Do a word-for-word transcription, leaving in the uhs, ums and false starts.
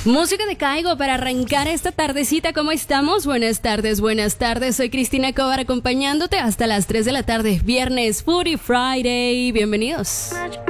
Música de Caigo para arrancar esta tardecita. ¿Cómo estamos? Buenas tardes, buenas tardes. Soy Cristina Cobar acompañándote hasta las tres de la tarde. Viernes, Foodie Friday. Bienvenidos.